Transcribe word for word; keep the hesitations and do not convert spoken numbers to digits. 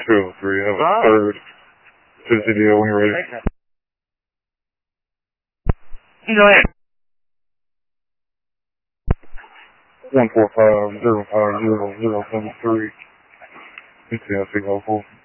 two oh three, I have a third. Fifty deal when you're ready. Go ahead. One four five zero five zero zero seven three. It's the S C local.